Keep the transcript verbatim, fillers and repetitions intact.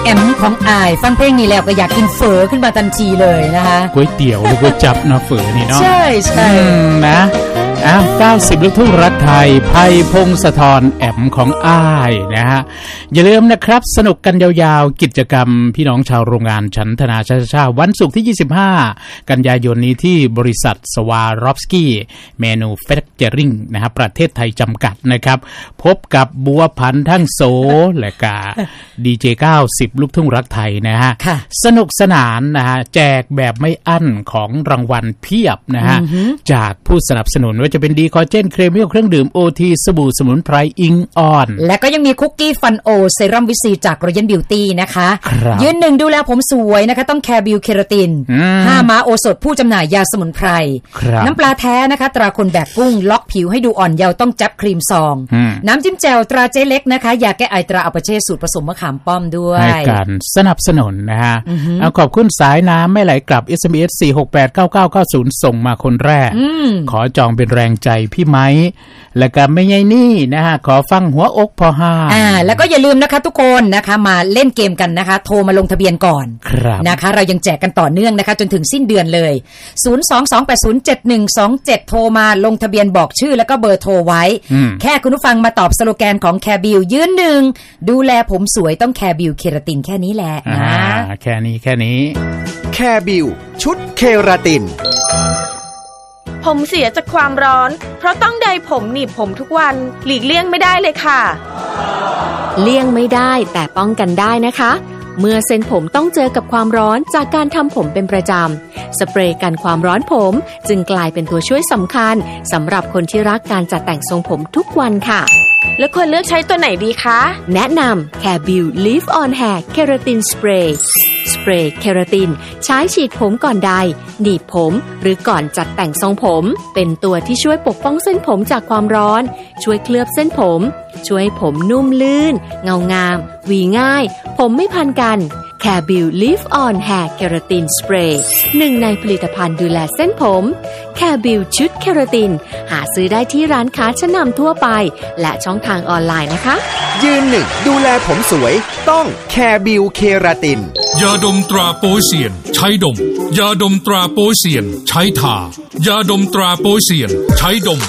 แอมของอายฟังเพลงนี้แล้วก็อยากกินเฝอขึ้นมาทันทีเลยนะคะก๋วยเตี๋ยวหรือก๋วยจั๊บเนาะเฝอนี่เนาะใช่ใช่นะอ้าวเก้าสิบลูกทุ่งรักไทยไพพงศธรแอมของอ้ายนะฮะอย่าลืมนะครับสนุกกันยาวๆกิจกรรมพี่น้องชาวโรงงานฉันทนาชาชาวันศุกร์ที่ยี่สิบห้ากันยายนนี้ที่บริษัทสวารอฟสกี้เมนูแฟคเจอริงนะครับประเทศไทยจำกัดนะครับพบกับบัวพันธ์ทั้งโสและกาดีเจเก้าสิบลูกทุ่งรักไทยนะฮะสนุกสนานนะฮะแจกแบบไม่อั้นของรางวัลเพียบนะฮะจากผู้สนับสนุนว่าจะเป็นดีคอเจนเครมิลเครื่องดื่มโอทีสบู่สมุนไพรอิงออนและก็ยังมีคุกกี้ฟันโอเซรั่มวิซีจากรอยัลบิวตี้นะคะยืนหนึ่งดูแลผมสวยนะคะต้องแคร์บิวเคราตินห้าม้าโอสถผู้จำหน่ายยาสมุนไพรน้ำปลาแท้นะคะตราคนแบกกุ้งล็อกผิวให้ดูอ่อนเยาว์ต้องจับครีมซองน้ำจิ้มแจ่วตราเจ๊เล็กนะคะยาแก้ไอตราอัปเช่สูตรผสมมะขามป้อมด้วยให้การสนับสนุนนะฮะเอาขอบคุณสายน้ำไม่ไหลกลับ เอส เอ็ม เอส สี่ หก แปด เก้า เก้า เก้า ศูนย์ส่งมาคนแรกขอจองเป็นแรงใจพี่ไม้แล้วก็ไม่ใช่นี่นะฮะขอฟังหัวอกพอห้าอ่าแล้วก็อย่าลืมนะคะทุกคนนะคะมาเล่นเกมกันนะคะโทรมาลงทะเบียนก่อนนะคะเรายังแจกกันต่อเนื่องนะคะจนถึงสิ้นเดือนเลยศูนย์ สอง สอง แปด ศูนย์ เจ็ด หนึ่ง สอง เจ็ดโทรมาลงทะเบียนบอกชื่อแล้วก็เบอร์โทรไว้แค่คุณผู้ฟังมาตอบสโลแกนของแคร์บิวยืนหนึ่งดูแลผมสวยต้องแคร์บิวเคราตินแค่นี้แหละนะแค่นี้แค่นี้แคร์บิวชุดเคราตินผมเสียจากความร้อนเพราะต้องไดผมหนีบผมทุกวันหลีกเลี่ยงไม่ได้เลยค่ะเลี่ยงไม่ได้แต่ป้องกันได้นะคะเมื่อเส้นผมต้องเจอกับความร้อนจากการทำผมเป็นประจำสเปรย์กันความร้อนผมจึงกลายเป็นตัวช่วยสำคัญสำหรับคนที่รักการจัดแต่งทรงผมทุกวันค่ะแล้วควรเลือกใช้ตัวไหนดีคะแนะนำ Carebill Leave On Hair Keratin Spray สเปรย์เคราตินใช้ฉีดผมก่อนใดหนีบผมหรือก่อนจัดแต่งทรงผมเป็นตัวที่ช่วยปกป้องเส้นผมจากความร้อนช่วยเคลือบเส้นผมช่วยให้ผมนุ่มลื่นเงางามหวีง่ายผมไม่พันกัน Carebill Leave On Hair Keratin Spray หนึ่งในผลิตภัณฑ์ดูแลเส้นผม Carebill ชุดเคราตินหาซื้อได้ที่ร้านค้าชั้นนำทั่วไปและช่องทางออนไลน์นะคะยืนหนึ่งดูแลผมสวยต้อง Carebill เคราตินยาดมตราโป๊เซียนใช้ดมยาดมตราโป๊เซียนใช้ทายาดมตราโป๊เซียนใช้ดม